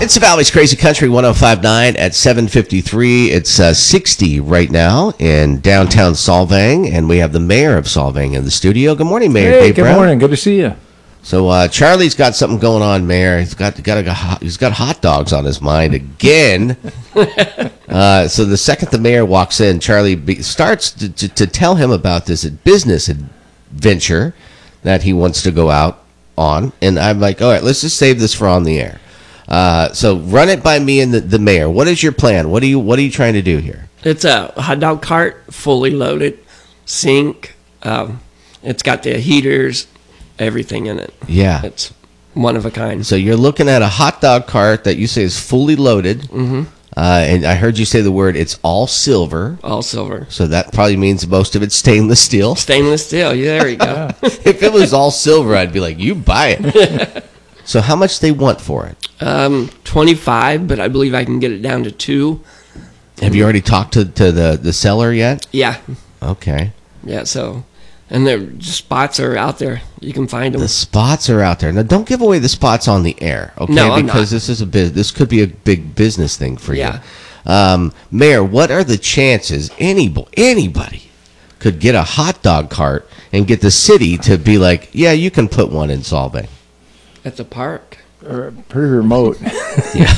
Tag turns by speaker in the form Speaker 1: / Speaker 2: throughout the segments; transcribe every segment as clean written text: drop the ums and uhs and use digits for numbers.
Speaker 1: It's the Valley's Crazy Country 105.9 at 7:53. It's 60 right now in downtown Solvang, and we have the mayor of Solvang in the studio. Good morning, Mayor Dave
Speaker 2: Good
Speaker 1: Brown.
Speaker 2: morning. Good to see you.
Speaker 1: So Charlie's got something going on, Mayor. He's got hot dogs on his mind again. So the second the mayor walks in, Charlie starts to tell him about this business adventure that he wants to go out on, and I'm like, all right, let's just save this for on the air. So run it by me and the mayor. What is your plan? What are you trying to do here?
Speaker 3: It's a hot dog cart, fully loaded, sink. It's got the heaters, everything in it.
Speaker 1: Yeah.
Speaker 3: It's one of a kind.
Speaker 1: So you're looking at a hot dog cart that you say is fully loaded. Mm-hmm. And I heard you say the word, it's all silver.
Speaker 3: All silver.
Speaker 1: So that probably means most of it's stainless steel.
Speaker 3: Stainless steel. Yeah, there you go.
Speaker 1: If it was all silver, I'd be like, you buy it. So how much they want for it?
Speaker 3: 25, but I believe I can get it down to 2.
Speaker 1: Have you already talked to the seller yet?
Speaker 3: Yeah.
Speaker 1: Okay.
Speaker 3: Yeah, so, and the spots are out there. You can find them.
Speaker 1: The spots are out there. Now, don't give away the spots on the air, okay?
Speaker 3: No, I'm
Speaker 1: because
Speaker 3: not.
Speaker 1: This could be a big business thing for
Speaker 3: Yeah.
Speaker 1: you. Mayor, what are the chances anybody could get a hot dog cart and get the city to be like, yeah, you can put one in Solvang?
Speaker 3: At the park.
Speaker 2: Pretty remote.
Speaker 1: Yeah,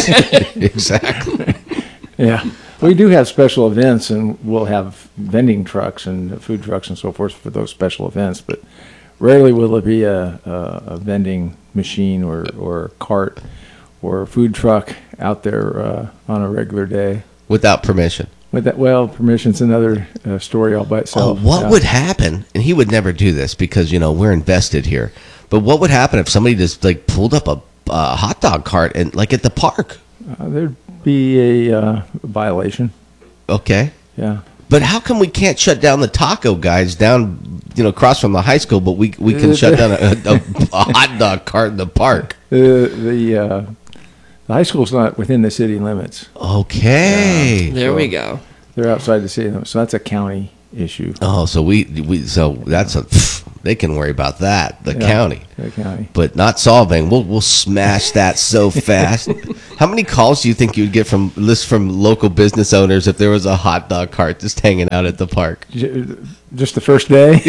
Speaker 1: exactly.
Speaker 2: Yeah. We do have special events, and we'll have vending trucks and food trucks and so forth for those special events, but rarely will it be a vending machine or cart or a food truck out there on a regular day.
Speaker 1: Without permission.
Speaker 2: With that, well, permission's another story all by itself.
Speaker 1: What would happen, and he would never do this because, we're invested here, but what would happen if somebody just pulled up a hot dog cart and at the park?
Speaker 2: There'd be a violation.
Speaker 1: Okay.
Speaker 2: Yeah.
Speaker 1: But how come we can't shut down the taco guys down, across from the high school, but we can shut down a hot dog cart in the park?
Speaker 2: The high school's not within the city limits.
Speaker 1: Okay.
Speaker 3: There we go.
Speaker 2: They're outside the city limits, so that's a county issue.
Speaker 1: Oh, so they can worry about that, the county.
Speaker 2: The county.
Speaker 1: But not Solvang. We'll smash that so fast. How many calls do you think you'd get from local business owners if there was a hot dog cart just hanging out at the park?
Speaker 2: Just the first day?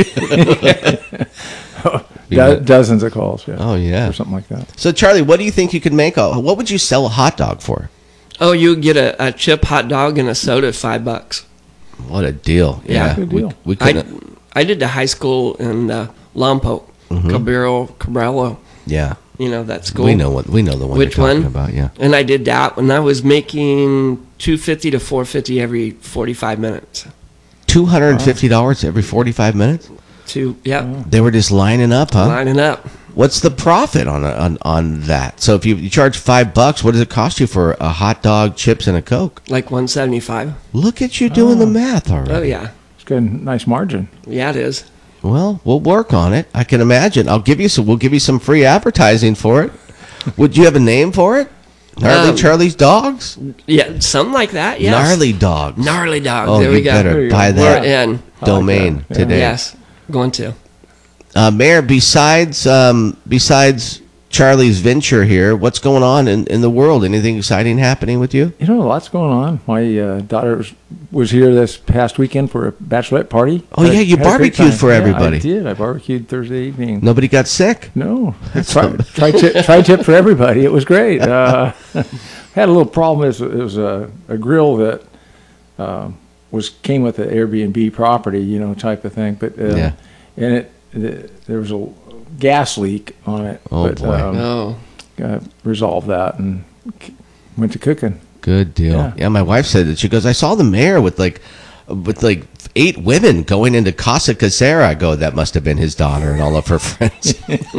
Speaker 2: Dozens of calls. Yeah.
Speaker 1: Oh, yeah.
Speaker 2: Or something like that.
Speaker 1: So, Charlie, what do you think you could make? What would you sell a hot dog for?
Speaker 3: Oh, you get a chip hot dog and a soda at $5.
Speaker 1: What a deal.
Speaker 3: Yeah.
Speaker 2: Good deal.
Speaker 1: We couldn't.
Speaker 3: I did the high school in Lompoc, Cabrillo.
Speaker 1: Yeah.
Speaker 3: That school.
Speaker 1: We know the one
Speaker 3: Which
Speaker 1: you're talking
Speaker 3: one?
Speaker 1: about, yeah.
Speaker 3: And I did that when I was making $250 to $450 every 45 minutes.
Speaker 1: $250 every 45 minutes?
Speaker 3: Yeah.
Speaker 1: They were just lining up, huh?
Speaker 3: Lining up.
Speaker 1: What's the profit on that? So if you charge $5, what does it cost you for a hot dog, chips, and a Coke?
Speaker 3: Like $175.
Speaker 1: Look at you doing the math already.
Speaker 3: Oh, yeah.
Speaker 2: It's got a nice margin.
Speaker 3: Yeah, it is.
Speaker 1: Well, we'll work on it. I can imagine. We'll give you some free advertising for it. Would you have a name for it? Gnarly Charlie's Dogs?
Speaker 3: Yeah, something like that, yes.
Speaker 1: Gnarly Dogs.
Speaker 3: Gnarly Dogs.
Speaker 1: Oh,
Speaker 3: there we
Speaker 1: you
Speaker 3: go.
Speaker 1: better
Speaker 2: you
Speaker 1: buy
Speaker 2: go.
Speaker 1: that
Speaker 3: We're in.
Speaker 1: domain
Speaker 2: Yeah.
Speaker 1: today.
Speaker 3: Yes, going to.
Speaker 1: Mayor, besides Charlie's venture here, what's going on in the world? Anything exciting happening with you?
Speaker 2: Lots going on. My daughter was here this past weekend for a bachelorette party.
Speaker 1: Oh, yeah, you
Speaker 2: Had a great
Speaker 1: barbecued
Speaker 2: time.
Speaker 1: for everybody.
Speaker 2: I did. I barbecued Thursday evening.
Speaker 1: Nobody got sick?
Speaker 2: No. Tri-tip for everybody. It was great. Had a little problem. It was a grill that came with the Airbnb property, type of thing. But
Speaker 1: Yeah.
Speaker 2: and there was a gas leak on it.
Speaker 1: Oh, boy.
Speaker 2: Resolved that and went to cooking.
Speaker 1: Good deal. Yeah, my wife said that. She goes, I saw the mayor with 8 women going into Casa Casera. I go, that must have been his daughter and all of her friends.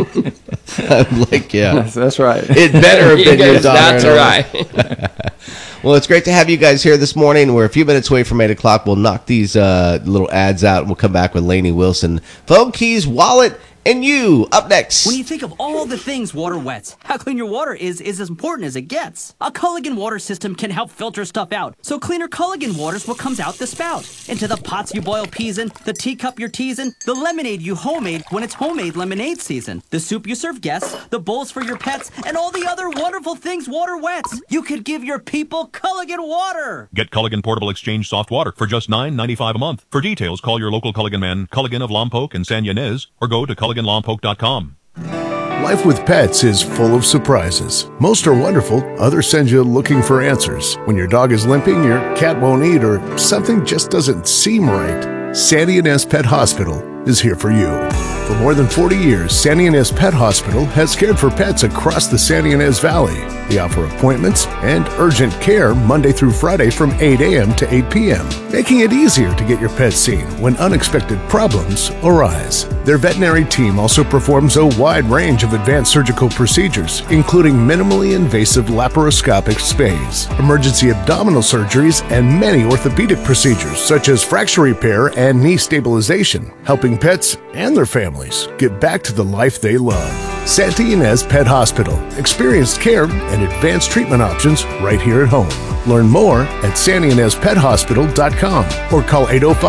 Speaker 1: I'm like, yeah.
Speaker 2: That's right.
Speaker 1: It better have been your daughter.
Speaker 3: That's right.
Speaker 1: Well, it's great to have you guys here this morning. We're a few minutes away from 8 o'clock. We'll knock these little ads out, and we'll come back with Lainey Wilson. Phone keys, wallet, And you, up next.
Speaker 4: When you think of all the things water wets, how clean your water is as important as it gets. A Culligan water system can help filter stuff out, so cleaner Culligan water's what comes out the spout. Into the pots you boil peas in, the teacup you're teasing, the lemonade you homemade when it's homemade lemonade season, the soup you serve guests, the bowls for your pets, and all the other wonderful things water wets. You could give your people Culligan water.
Speaker 5: Get Culligan Portable Exchange Soft Water for just $9.95 a month. For details, call your local Culligan man, Culligan of Lompoc and San Ynez, or go to CulliganLompoc.com.
Speaker 6: Life with pets is full of surprises. Most are wonderful, others send you looking for answers. When your dog is limping, your cat won't eat, or something just doesn't seem right, Sandy Ynez Pet Hospital is here for you. For more than 40 years, Sandy Ynez Pet Hospital has cared for pets across the San Ynez Valley. They offer appointments and urgent care Monday through Friday from 8 a.m. to 8 p.m., making it easier to get your pet seen when unexpected problems arise. Their veterinary team also performs a wide range of advanced surgical procedures, including minimally invasive laparoscopic spays, emergency abdominal surgeries, and many orthopedic procedures such as fracture repair and knee stabilization, helping pets and their families get back to the life they love. Santa Ynez Pet Hospital. Experienced care and advanced treatment options right here at home. Learn more at santaynezpethospital.com or call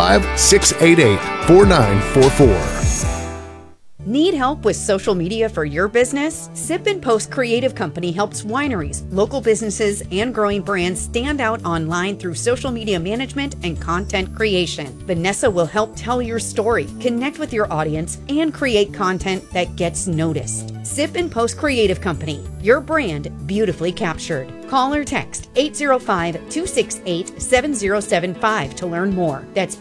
Speaker 6: 805-688-4944.
Speaker 7: Need help with social media for your business? Sip and Post Creative Company helps wineries, local businesses, and growing brands stand out online through social media management and content creation. Vanessa will help tell your story, connect with your audience, and create content that gets noticed. Sip and Post Creative Company, your brand beautifully captured. Call or text 805-268-7075 to learn more. That's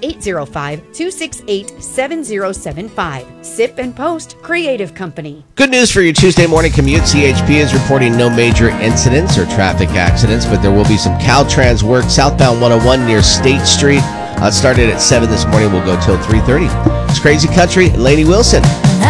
Speaker 7: 805-268-7075. Sip and Post Creative Company.
Speaker 1: Good news for your Tuesday morning commute. CHP is reporting no major incidents or traffic accidents, but there will be some Caltrans work southbound 101 near State Street. It started at 7 this morning. We'll go till 3:30. It's Crazy Country and Lainey Wilson.